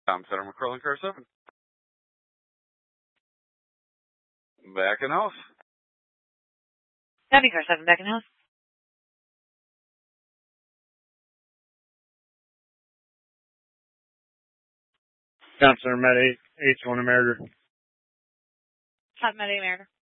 Tom Center McCurlin, car 7. Back in house. Copy, car 7, back in house. Tom Center Med 8, H1 America. Top Med 8 America.